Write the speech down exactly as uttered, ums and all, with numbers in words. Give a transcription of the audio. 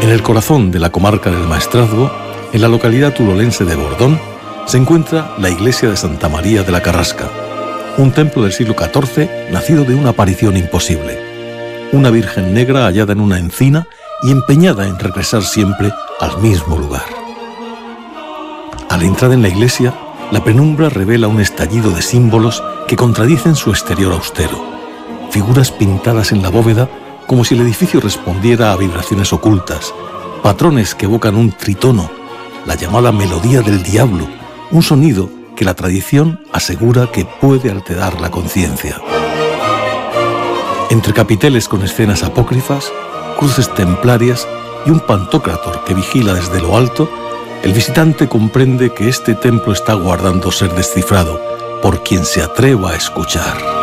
En el corazón de la comarca del Maestrazgo, en la localidad turolense de Bordón, se encuentra la iglesia de Santa María de la Carrasca, un templo del siglo catorce nacido de una aparición imposible. Una virgen negra hallada en una encina y empeñada en regresar siempre al mismo lugar. A la entrada en la iglesia, la penumbra revela un estallido de símbolos que contradicen su exterior austero. Figuras pintadas en la bóveda como si el edificio respondiera a vibraciones ocultas, patrones que evocan un tritono, la llamada melodía del diablo, un sonido que la tradición asegura que puede alterar la conciencia. Entre capiteles con escenas apócrifas, cruces templarias y un pantocrátor que vigila desde lo alto, el visitante comprende que este templo está guardando ser descifrado por quien se atreva a escuchar.